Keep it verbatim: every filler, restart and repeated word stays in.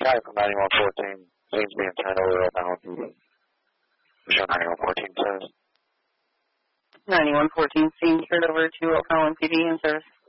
Guy from ninety-one fourteen seems being turned over at Oak Island P D. I'm sure ninety-one fourteen says. ninety-one fourteen seen turned over to Oak Island P D in service.